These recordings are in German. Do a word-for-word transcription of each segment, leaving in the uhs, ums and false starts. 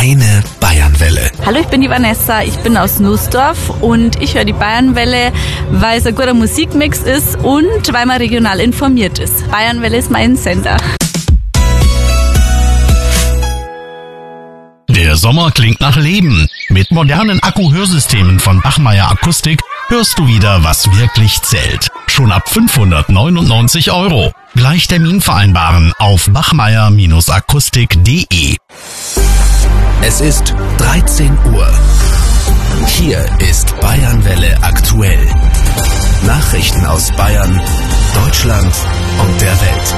Deine Bayernwelle. Hallo, ich bin die Vanessa, ich bin aus Nussdorf und ich höre die Bayernwelle, weil es ein guter Musikmix ist und weil man regional informiert ist. Bayernwelle ist mein Sender. Der Sommer klingt nach Leben. Mit modernen Akku-Hörsystemen von Bachmeier Akustik hörst du wieder, was wirklich zählt. Schon ab fünfhundertneunundneunzig Euro. Gleich Termin vereinbaren auf bachmeier akustik punkt de. Es ist dreizehn Uhr. Hier ist Bayernwelle aktuell. Nachrichten aus Bayern, Deutschland und der Welt.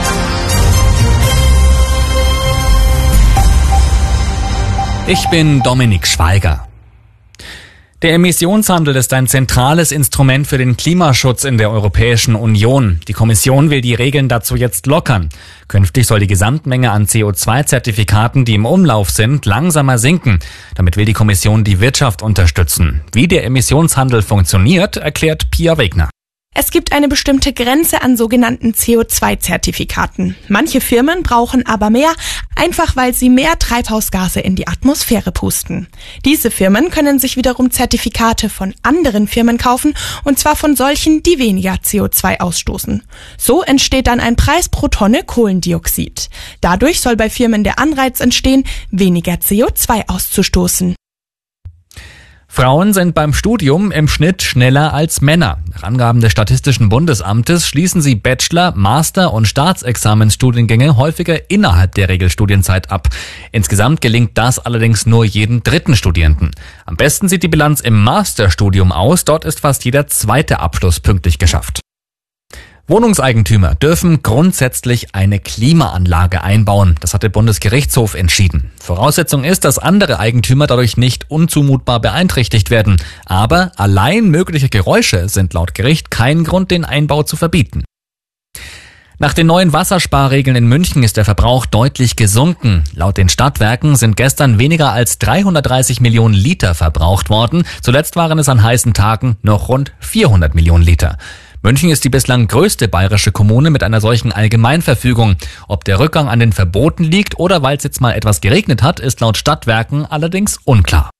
Ich bin Dominik Schweiger. Der Emissionshandel ist ein zentrales Instrument für den Klimaschutz in der Europäischen Union. Die Kommission will die Regeln dazu jetzt lockern. Künftig soll die Gesamtmenge an C O zwei Zertifikaten, die im Umlauf sind, langsamer sinken. Damit will die Kommission die Wirtschaft unterstützen. Wie der Emissionshandel funktioniert, erklärt Pia Wegner. Es gibt eine bestimmte Grenze an sogenannten C O zwei Zertifikaten. Manche Firmen brauchen aber mehr, einfach weil sie mehr Treibhausgase in die Atmosphäre pusten. Diese Firmen können sich wiederum Zertifikate von anderen Firmen kaufen, und zwar von solchen, die weniger C O zwei ausstoßen. So entsteht dann ein Preis pro Tonne Kohlendioxid. Dadurch soll bei Firmen der Anreiz entstehen, weniger C O zwei auszustoßen. Frauen sind beim Studium im Schnitt schneller als Männer. Nach Angaben des Statistischen Bundesamtes schließen sie Bachelor-, Master- und Staatsexamensstudiengänge häufiger innerhalb der Regelstudienzeit ab. Insgesamt gelingt das allerdings nur jedem dritten Studierenden. Am besten sieht die Bilanz im Masterstudium aus. Dort ist fast jeder zweite Abschluss pünktlich geschafft. Wohnungseigentümer dürfen grundsätzlich eine Klimaanlage einbauen. Das hat der Bundesgerichtshof entschieden. Voraussetzung ist, dass andere Eigentümer dadurch nicht unzumutbar beeinträchtigt werden. Aber allein mögliche Geräusche sind laut Gericht kein Grund, den Einbau zu verbieten. Nach den neuen Wassersparregeln in München ist der Verbrauch deutlich gesunken. Laut den Stadtwerken sind gestern weniger als dreihundertdreißig Millionen Liter verbraucht worden. Zuletzt waren es an heißen Tagen noch rund vierhundert Millionen Liter. München ist die bislang größte bayerische Kommune mit einer solchen Allgemeinverfügung. Ob der Rückgang an den Verboten liegt oder weil es jetzt mal etwas geregnet hat, ist laut Stadtwerken allerdings unklar.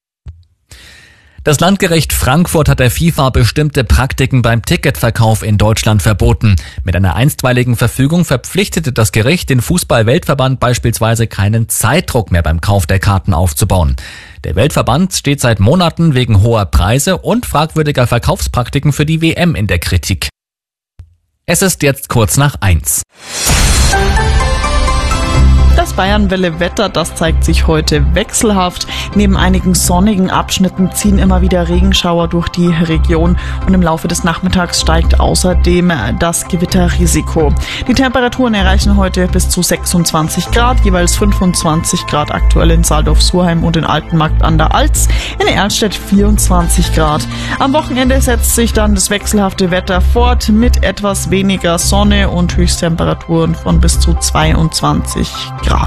Das Landgericht Frankfurt hat der FIFA bestimmte Praktiken beim Ticketverkauf in Deutschland verboten. Mit einer einstweiligen Verfügung verpflichtete das Gericht den Fußball-Weltverband beispielsweise keinen Zeitdruck mehr beim Kauf der Karten aufzubauen. Der Weltverband steht seit Monaten wegen hoher Preise und fragwürdiger Verkaufspraktiken für die W M in der Kritik. Es ist jetzt kurz nach eins. Das Bayernwelle-Wetter, das zeigt sich heute wechselhaft. Neben einigen sonnigen Abschnitten ziehen immer wieder Regenschauer durch die Region und im Laufe des Nachmittags steigt außerdem das Gewitterrisiko. Die Temperaturen erreichen heute bis zu sechsundzwanzig Grad, jeweils fünfundzwanzig Grad aktuell in Saldorf-Surheim und in Altenmarkt an der Alz, in Erlstedt vierundzwanzig Grad. Am Wochenende setzt sich dann das wechselhafte Wetter fort mit etwas weniger Sonne und Höchsttemperaturen von bis zu zweiundzwanzig Grad.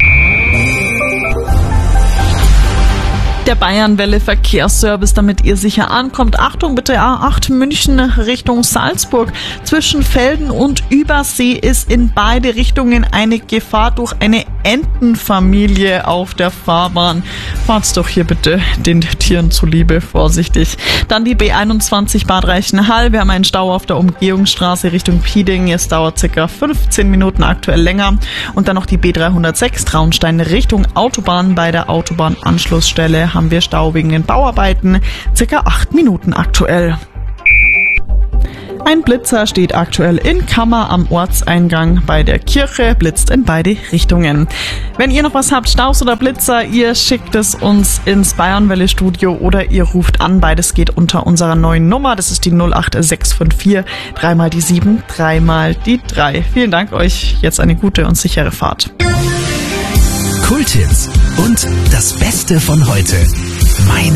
Der Bayernwelle Verkehrsservice, damit ihr sicher ankommt. Achtung bitte, A acht München Richtung Salzburg. Zwischen Velden und Übersee ist in beide Richtungen eine Gefahr durch eine Entenfamilie auf der Fahrbahn. Fahrt's doch hier bitte den Tieren zuliebe vorsichtig. Dann die B einundzwanzig Bad Reichenhall. Wir haben einen Stau auf der Umgehungsstraße Richtung Pieding. Es dauert circa fünfzehn Minuten aktuell länger. Und dann noch die B dreihundertsechs Traunstein Richtung Autobahn. Bei der Autobahnanschlussstelle haben wir Stau wegen den Bauarbeiten. Circa acht Minuten aktuell. Ein Blitzer steht aktuell in Kammer am Ortseingang bei der Kirche, blitzt in beide Richtungen. Wenn ihr noch was habt, Staus oder Blitzer, ihr schickt es uns ins Bayernwelle-Studio oder ihr ruft an. Beides geht unter unserer neuen Nummer. Das ist die null acht sechs fünf vier, dreimal die sieben, dreimal die drei. Vielen Dank euch. Jetzt eine gute und sichere Fahrt. Kulttipps und das Beste von heute. Meine